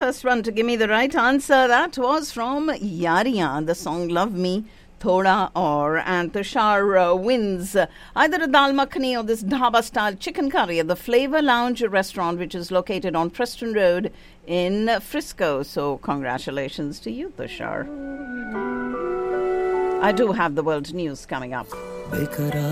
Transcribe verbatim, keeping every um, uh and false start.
first one to give me the right answer. That was from Yariyan, the song Love Me Thoda Aur. And Tushar uh, wins uh, either a dal makhani or this dhaba style chicken curry at the Flavor Lounge restaurant, which is located on Preston Road in Frisco. So congratulations to you, Tushar. I do have the world news coming up.